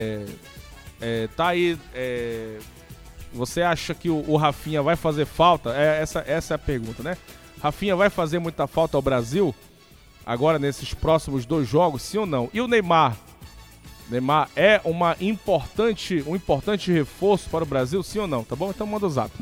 Tá aí. Você acha que o Rafinha vai fazer falta? Essa é a pergunta, né? Rafinha vai fazer muita falta ao Brasil agora nesses próximos 2 jogos, sim ou não? E o Neymar? Neymar é um importante reforço para o Brasil, sim ou não? Tá bom? Então manda o zap.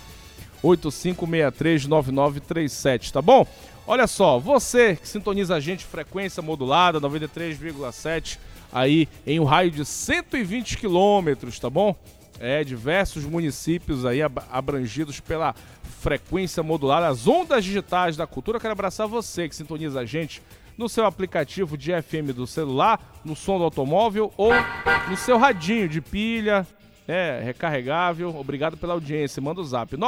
985639937, tá bom? Olha só, você que sintoniza a gente, frequência modulada, 93,7, aí em um raio de 120 quilômetros, tá bom? Diversos municípios aí abrangidos pela frequência modulada, as ondas digitais da cultura. Quero abraçar você que sintoniza a gente no seu aplicativo de FM do celular, no som do automóvel ou no seu radinho de pilha, recarregável. Obrigado pela audiência. Manda o zap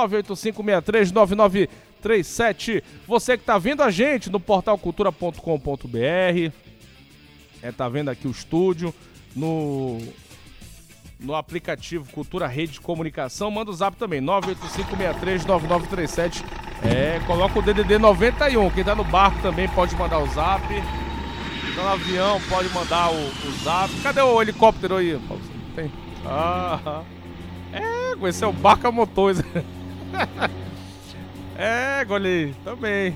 985639937. Você que tá vendo a gente no portal cultura.com.br, tá vendo aqui o estúdio no aplicativo Cultura Rede de Comunicação, manda o zap também, 985639937. Coloca o DDD 91. Quem tá no barco também pode mandar o zap. Quem tá no avião pode mandar o zap. Cadê o helicóptero aí? Tem. Esse é o barco a motor. Olhei, também.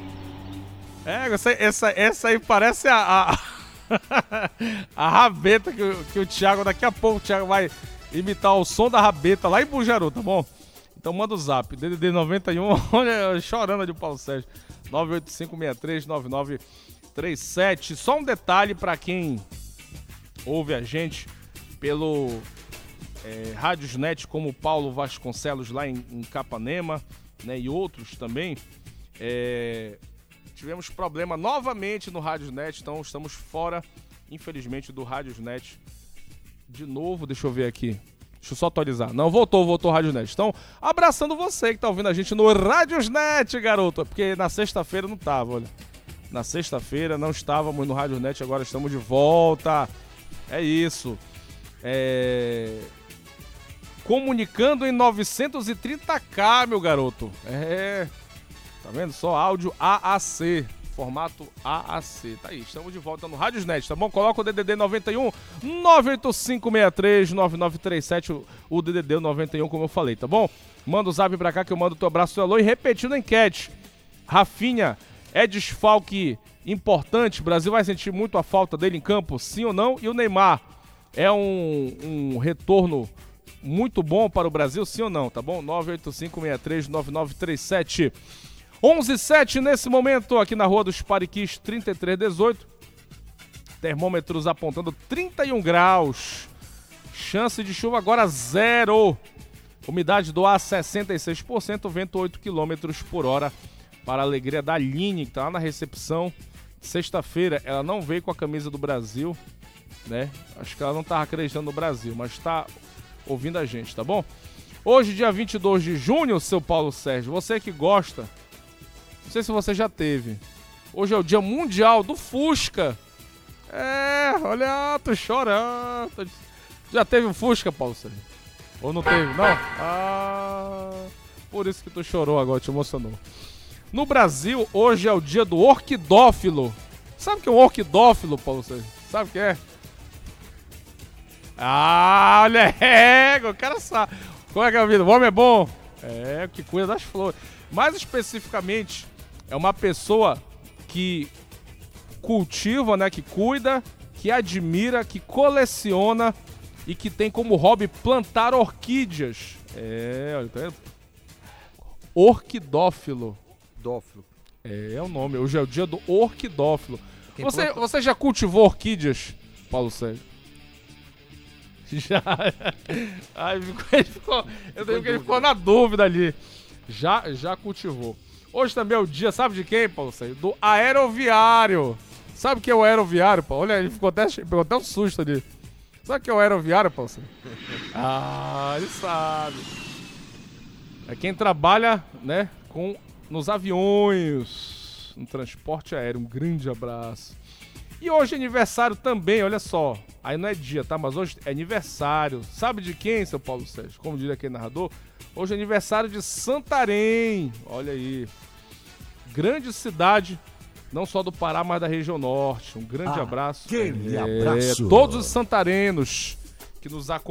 Essa aí parece a rabeta que o Thiago, daqui a pouco o Thiago vai imitar o som da rabeta lá em Bujaru, tá bom? Então manda o zap, DDD 91, olha, chorando de Paulo Sérgio, 985639937. Só um detalhe para quem ouve a gente pelo Rádiosnet, como o Paulo Vasconcelos lá em Capanema, né, e outros também, tivemos problema novamente no Rádiosnet, então estamos fora, infelizmente, do Rádiosnet. De novo, deixa eu ver aqui. Deixa eu só atualizar. Não, voltou o Rádiosnet. Então, abraçando você que tá ouvindo a gente no Rádiosnet, garoto. Porque na sexta-feira não tava, olha. Na sexta-feira não estávamos no Rádiosnet, agora estamos de volta. É isso. Comunicando em 930k, meu garoto. Tá vendo? Só áudio AAC, formato AAC. Tá aí, estamos de volta no Rádiosnet, tá bom? Coloca o DDD 91 985639937, o DDD 91, como eu falei, tá bom? Manda o zap pra cá que eu mando o teu abraço, teu alô. E repetindo a enquete, Rafinha é desfalque importante? O Brasil vai sentir muito a falta dele em campo, sim ou não? E o Neymar é um retorno muito bom para o Brasil, sim ou não, tá bom? 985639937. 11:07 nesse momento, aqui na Rua dos Pariquis, 3318. Termômetros apontando 31 graus. Chance de chuva agora 0. Umidade do ar 66%, vento 8 km por hora. Para a alegria da Aline, que tá lá na recepção. Sexta-feira, ela não veio com a camisa do Brasil, né? Acho que ela não tava acreditando no Brasil, mas tá ouvindo a gente, tá bom? Hoje, dia 22 de junho, seu Paulo Sérgio, você que gosta, não sei se você já teve, hoje é o dia mundial do Fusca. Olha, tô chorando. Já teve um Fusca, Paulo Sérgio? Ou não teve, não? Por isso que tu chorou agora, te emocionou. No Brasil, hoje é o dia do orquidófilo. Sabe o que é um orquidófilo, Paulo Sérgio? Sabe o que é? Olha, o cara sabe. Como é que é a vida? O homem é bom? O que cuida das flores. Mais especificamente, é uma pessoa que cultiva, né, que cuida, que admira, que coleciona e que tem como hobby plantar orquídeas. Olha, tá vendo? Orquidófilo. É o nome. Hoje é o dia do orquidófilo. Você já cultivou orquídeas, Paulo Sérgio? Já. Ele ficou na dúvida ali. Já cultivou. Hoje também é o dia, sabe de quem, Paulo Sérgio? Do aeroviário. Sabe o que é o aeroviário, Paulo? Olha, ele pegou até um susto ali. Sabe o que é o aeroviário, Paulo Sérgio? Ele sabe. É quem trabalha, né, nos aviões, no transporte aéreo. Um grande abraço. E hoje é aniversário também, olha só. Aí não é dia, tá? Mas hoje é aniversário. Sabe de quem, seu Paulo Sérgio? Como diria aquele narrador? Hoje é aniversário de Santarém. Olha aí. Grande cidade, não só do Pará, mas da região norte. Um grande abraço. Aquele abraço. Todos os santarenos que nos acompanham.